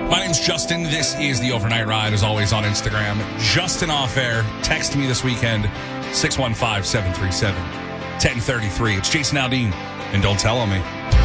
My name's Justin. This is the Overnight Ride, as always, on Instagram. Justin Off Air. Text me this weekend, 615-737-1033. It's Jason Aldean, and don't tell on me.